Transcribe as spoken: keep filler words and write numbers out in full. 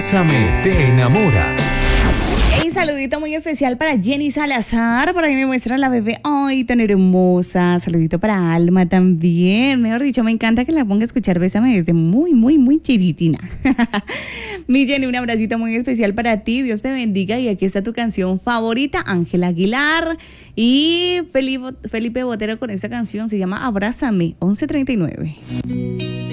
Bésame te enamora. Un saludito muy especial para Jenny Salazar, por ahí me muestra la bebé, ay, tan hermosa. Saludito para Alma también, mejor dicho, me encanta que la ponga a escuchar Bésame desde muy, muy, muy chiritina. Mi Jenny, un abracito muy especial para ti, Dios te bendiga, y aquí está tu canción favorita, Ángela Aguilar y Felipe, Felipe Botero con esta canción, se llama Abrázame, once treinta y nueve.